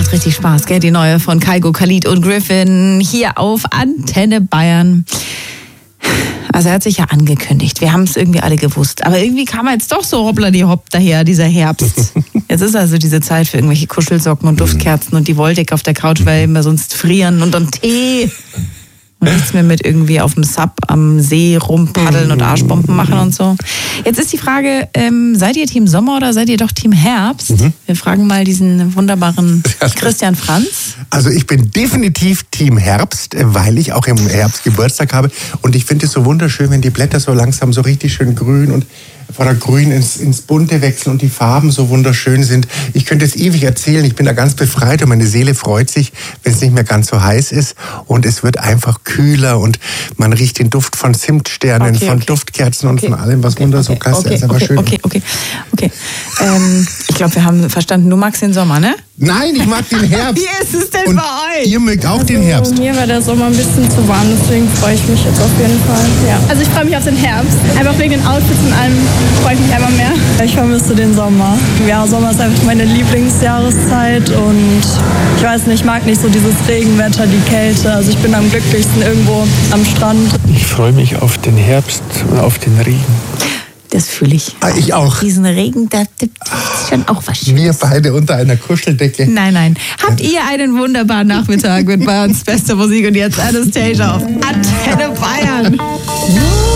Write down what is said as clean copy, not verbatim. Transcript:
macht richtig Spaß, gell? Die neue von Kygo, Khalid und Griffin hier auf Antenne Bayern. Also er hat sich ja angekündigt. Wir haben es irgendwie alle gewusst. Aber irgendwie kam er jetzt doch so hoppla die hopp daher, dieser Herbst. Jetzt ist also diese Zeit für irgendwelche Kuschelsocken und Duftkerzen und die Wolldecke auf der Couch, weil wir sonst frieren und dann Tee. Und nichts mehr mit irgendwie auf dem Sub am See rumpaddeln und Arschbomben machen und so. Jetzt ist die Frage, seid ihr Team Sommer oder seid ihr doch Team Herbst? Wir fragen mal diesen wunderbaren Christian Franz. Also ich bin definitiv Team Herbst, weil ich auch im Herbst Geburtstag habe. Und ich finde es so wunderschön, wenn die Blätter so langsam so richtig schön grün und von der Grün ins Bunte wechseln und die Farben so wunderschön sind. Ich könnte es ewig erzählen, ich bin da ganz befreit und meine Seele freut sich, wenn es nicht mehr ganz so heiß ist und es wird einfach kühler und man riecht den Duft von Zimtsternen, von Duftkerzen und von allem, was so klasse ist. Aber schön. Okay. Ich glaube, wir haben verstanden, du magst den Sommer, ne? Nein, ich mag den Herbst. Wie ist es denn und bei euch? Ihr mögt auch den Herbst. Mir war der Sommer ein bisschen zu warm, deswegen freue ich mich jetzt auf jeden Fall. Ja. Also ich freue mich auf den Herbst. Einfach wegen den Outfits und allem freue ich mich einfach mehr. Ich vermisse den Sommer. Ja, Sommer ist einfach meine Lieblingsjahreszeit und ich weiß nicht, ich mag nicht so dieses Regenwetter, die Kälte. Also ich bin am glücklichsten irgendwo am Strand. Ich freue mich auf den Herbst und auf den Regen. Das fühle ich. Ich auch. Diesen Regen, das ist schon auch was Schönes. Wir beide unter einer Kuscheldecke. Nein. Habt ihr einen wunderbaren Nachmittag mit Bayerns bester Musik und jetzt Anastasia auf Antenne Bayern.